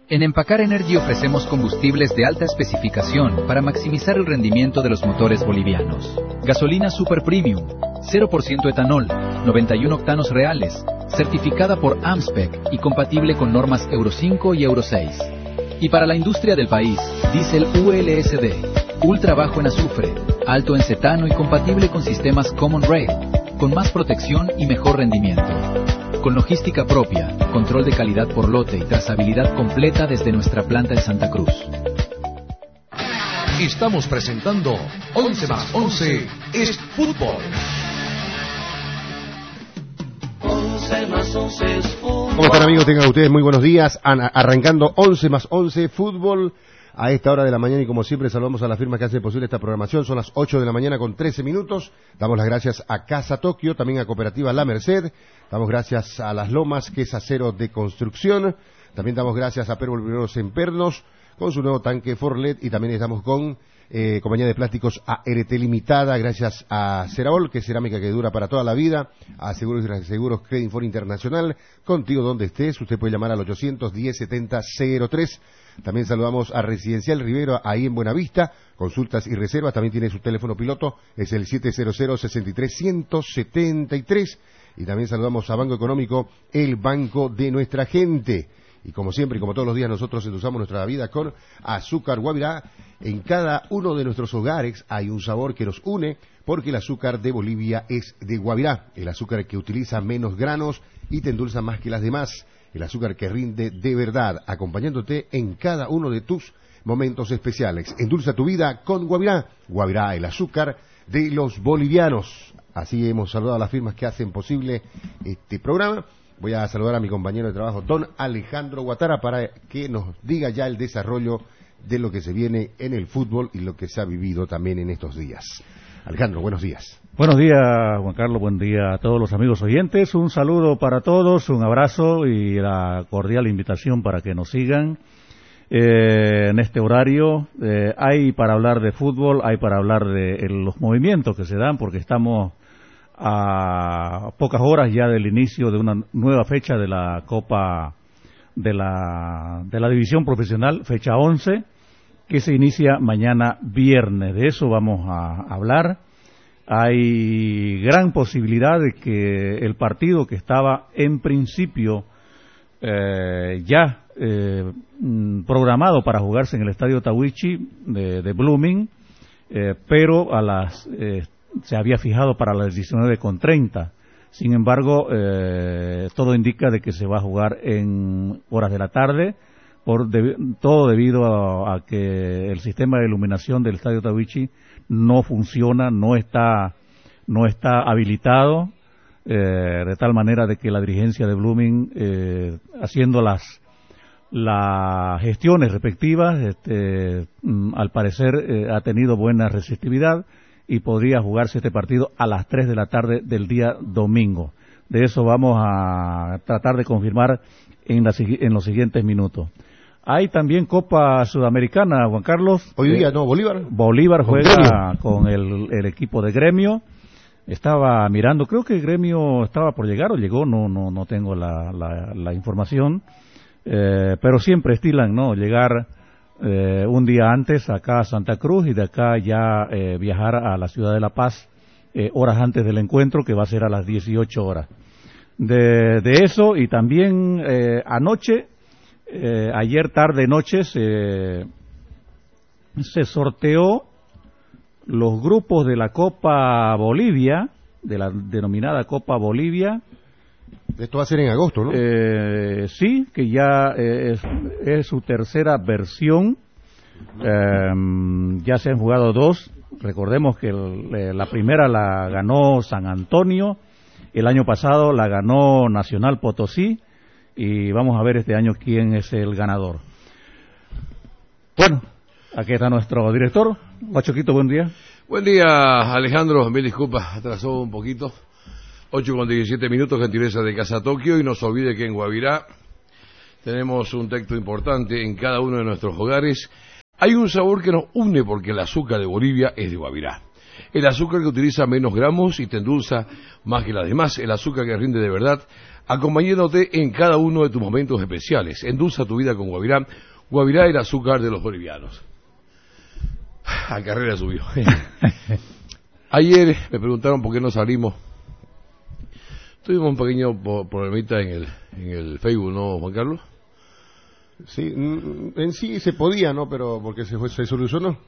En Empacar Energy ofrecemos combustibles de alta especificación para maximizar el rendimiento de los motores bolivianos. Gasolina Super Premium, 0% etanol, 91 octanos reales, certificada por AMSPEC y compatible con normas Euro 5 y Euro 6. Y para la industria del país, diésel ULSD, ultra bajo en azufre, alto en cetano y compatible con sistemas Common Rail, con más protección y mejor rendimiento. Con logística propia, control de calidad por lote y trazabilidad completa desde nuestra planta en Santa Cruz. Estamos presentando 11 más 11 es fútbol. 11 más 11 es fútbol. ¿Cómo están, amigos? Tengan ustedes muy buenos días. Arrancando 11 más 11 fútbol a esta hora de la mañana, y como siempre saludamos a la firma que hace posible esta programación. Son las 8 de la mañana con 13 minutos. Damos las gracias a Casa Tokio, también a Cooperativa La Merced. Damos gracias a Las Lomas, que es acero de construcción. También damos gracias a Pervo Bolívar en Pernos con su nuevo tanque Forlet, y también estamos con Compañía de Plásticos ART Limitada, gracias a Ceraol, que es cerámica que dura para toda la vida, a Seguros y Reaseguros Credinfor Internacional, contigo donde estés. Usted puede llamar al 810-7003. También saludamos a Residencial Rivero, ahí en Buenavista, consultas y reservas. También tiene su teléfono piloto, es el 700-63-173. Y también saludamos a Banco Económico, el banco de nuestra gente. Y como siempre y como todos los días, nosotros endulzamos nuestra vida con azúcar Guavirá. En cada uno de nuestros hogares hay un sabor que nos une, porque el azúcar de Bolivia es de Guavirá, el azúcar que utiliza menos granos y te endulza más que las demás, el azúcar que rinde de verdad, acompañándote en cada uno de tus momentos especiales. Endulza tu vida con Guavirá. Guavirá, el azúcar de los bolivianos. Así hemos saludado a las firmas que hacen posible este programa. Voy a saludar a mi compañero de trabajo, don Alejandro Guatara, para que nos diga ya el desarrollo de lo que se viene en el fútbol y lo que se ha vivido también en estos días. Alejandro, buenos días. Buenos días, Juan Carlos, buen día a todos los amigos oyentes. Un saludo para todos, un abrazo y la cordial invitación para que nos sigan en este horario. Hay para hablar de fútbol, hay para hablar de los movimientos que se dan, porque estamos a pocas horas ya del inicio de una nueva fecha de la Copa de la División Profesional, fecha 11, que se inicia mañana viernes. De eso vamos a hablar. Hay gran posibilidad de que el partido que estaba en principio programado para jugarse en el Estadio Tawichi de Blooming, pero se había fijado para las 19:30. Sin embargo, todo indica de que se va a jugar en horas de la tarde, todo debido a que el sistema de iluminación del Estadio Tawichi no funciona, no está habilitado, de tal manera de que la dirigencia de Blooming, haciendo las gestiones respectivas, al parecer ha tenido buena receptividad y podría jugarse este partido a las 3 de la tarde del día domingo. De eso vamos a tratar de confirmar en los siguientes minutos. Hay también Copa Sudamericana, Juan Carlos. Hoy día no, Bolívar. Bolívar juega con el equipo de Gremio. Estaba mirando, creo que Gremio estaba por llegar o llegó, no tengo la información. Pero siempre estilan, ¿no?, llegar un día antes acá a Santa Cruz y de acá ya viajar a la ciudad de La Paz horas antes del encuentro, que va a ser a las 18 horas. De eso, y también ayer tarde-noche se sorteó los grupos de la Copa Bolivia, de la denominada Copa Bolivia. Esto va a ser en agosto, ¿no? Sí, que ya es su tercera versión. Ya se han jugado dos. Recordemos que la primera la ganó San Antonio, el año pasado la ganó Nacional Potosí, y vamos a ver este año quién es el ganador. Bueno, aquí está nuestro director. Guachoquito, buen día. Buen día, Alejandro. Mil disculpas, atrasó un poquito. 8:17, gentileza de Casa Tokio, y no se olvide que en Guavirá tenemos un texto importante en cada uno de nuestros hogares. Hay un sabor que nos une porque el azúcar de Bolivia es de Guavirá. El azúcar que utiliza menos gramos y te endulza más que las demás. El azúcar que rinde de verdad, acompañándote en cada uno de tus momentos especiales. Endulza tu vida con Guavirá. Guavirá, el azúcar de los bolivianos. A carrera subió. Ayer me preguntaron por qué no salimos. Tuvimos un pequeño problemita en el Facebook, ¿no, Juan Carlos? Sí, en sí se podía, ¿no? Pero porque se solucionó.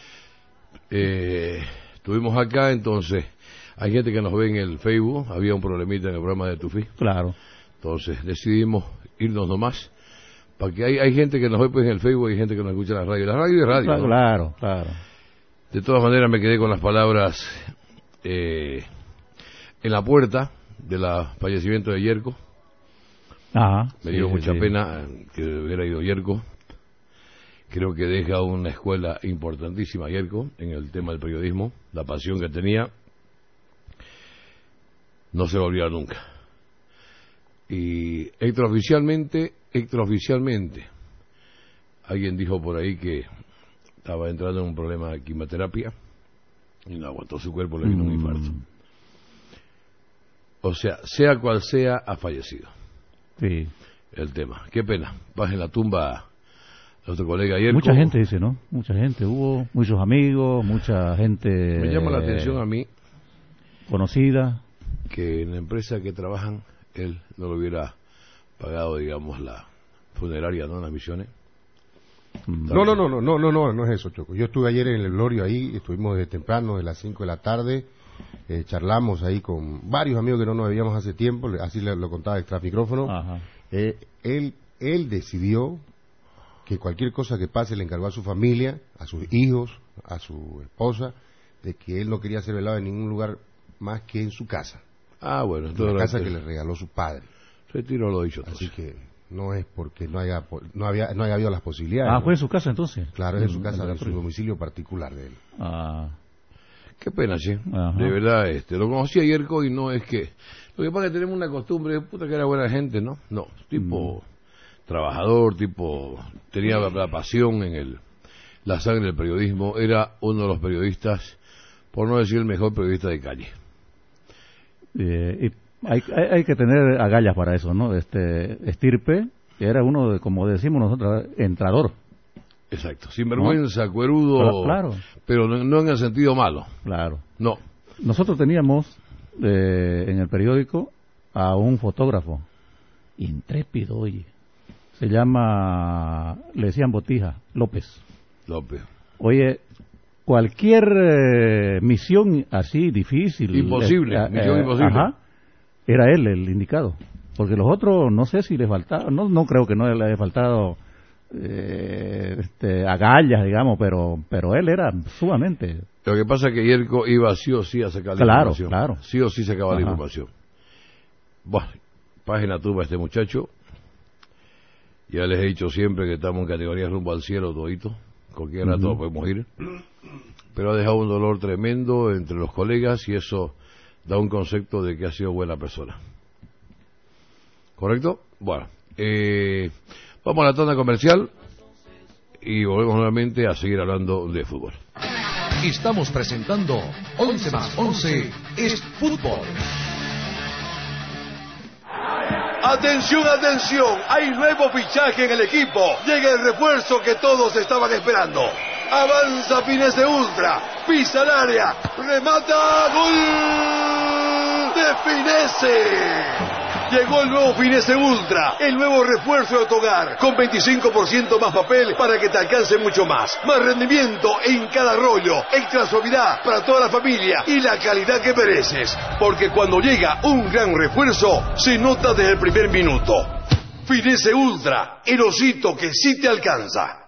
Estuvimos acá, entonces hay gente que nos ve en el Facebook. Había un problemita en el programa de Tufi. Claro. Entonces decidimos irnos nomás. Porque hay gente que nos ve pues en el Facebook y hay gente que nos escucha en la radio. La radio es radio, Claro, ¿no? claro, claro. De todas maneras me quedé con las palabras en la puerta del fallecimiento de Yerko. Ajá. Me dio mucha pena que hubiera ido Yerko. Creo que deja una escuela importantísima Yerko en el tema del periodismo. La pasión que tenía no se va a olvidar nunca. Y extraoficialmente, alguien dijo por ahí que estaba entrando en un problema de quimioterapia y no aguantó su cuerpo, le vino un infarto. O sea cual sea, ha fallecido. Sí. El tema. Qué pena. Vas en la tumba a nuestro colega Yerko. Mucha gente dice, ¿no? Mucha gente. Hubo muchos amigos, mucha gente... Me llama la atención a mí conocida. que en la empresa que trabajan, él no lo hubiera pagado, digamos, la funeraria, ¿no? En las misiones. No es eso, Choco. Yo estuve ayer en el Glorio ahí, estuvimos desde temprano, de las 5 de la tarde, charlamos ahí con varios amigos que no nos veíamos hace tiempo, así lo contaba extra micrófono. Ajá. Él decidió que cualquier cosa que pase le encargó a su familia, a sus hijos, a su esposa, de que él no quería ser velado en ningún lugar más que en su casa. Ah, bueno. En la casa que le regaló su padre. Retiro lo dicho. Así que no es porque no haya habido las posibilidades. Ah, ¿no? ¿fue en su casa entonces? Claro, es en su casa, en su domicilio particular de él. Ah. Qué pena, sí. Ajá. De verdad, lo conocí a Yerko y no es que... Lo que pasa es que tenemos una costumbre, puta que era buena gente, ¿no? No, tipo trabajador, tipo... Tenía la pasión en la sangre del periodismo. Era uno de los periodistas, por no decir el mejor periodista de calle. Y hay que tener agallas para eso, ¿no? Estirpe, que era uno de, como decimos nosotros, entrador. Exacto, sinvergüenza, cuerudo, claro. Pero no en el sentido malo. Claro. No. Nosotros teníamos en el periódico a un fotógrafo intrépido, oye. Se llama, le decían Botija, López. Oye, cualquier misión así difícil. Imposible, misión imposible. Ajá, era él el indicado. Porque los otros, no sé si les faltaba, no creo que no le haya faltado agallas, digamos, pero él era sumamente... Lo que pasa es que Yerko iba sí o sí a sacar la información. Claro. Sí o sí sacaba la información. Bueno, página tuba este muchacho. Ya les he dicho siempre que estamos en categoría rumbo al cielo todito. Cualquier rato podemos ir. Pero ha dejado un dolor tremendo entre los colegas y eso da un concepto de que ha sido buena persona. ¿Correcto? Bueno, vamos a la tanda comercial y volvemos nuevamente a seguir hablando de fútbol. Estamos presentando 11 más 11 es fútbol. Atención, atención, hay nuevo fichaje en el equipo. Llega el refuerzo que todos estaban esperando. Avanza Finese Ultra, pisa el área, remata, gol de Finese. Llegó el nuevo Finese Ultra, el nuevo refuerzo de tu hogar, con 25% más papel para que te alcance mucho más. Más rendimiento en cada rollo, extra suavidad para toda la familia y la calidad que mereces. Porque cuando llega un gran refuerzo, se nota desde el primer minuto. Finese Ultra, el osito que sí te alcanza.